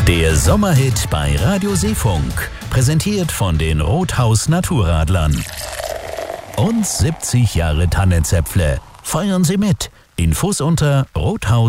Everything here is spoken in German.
Der Sommerhit bei Radio Seefunk. Präsentiert von den Rothaus Naturradlern. Und 70 Jahre Tannenzäpfle. Feiern Sie mit. Infos unter rothaus